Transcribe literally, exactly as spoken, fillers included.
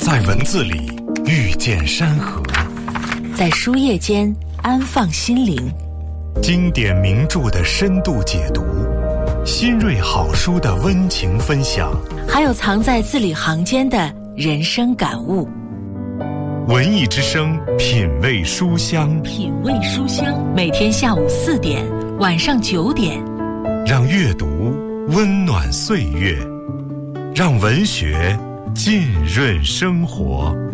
在文字里遇见山河， 在书页间安放心灵。 经典名著的深度解读，新锐好书的温情分享， 还有藏在字里行间的人生感悟。 文艺之声，品味书香， 品味书香，每天下午四点，晚上九点， 让阅读温暖岁月，让文学浸润生活。